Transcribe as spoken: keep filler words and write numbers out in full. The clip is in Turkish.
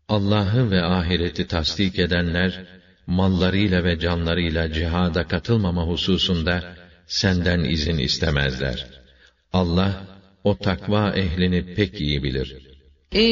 Allah'ı ve ahireti tasdik edenler, mallarıyla ve canlarıyla cihada katılmama hususunda senden izin istemezler. Allah, o takva ehlini pek iyi bilir.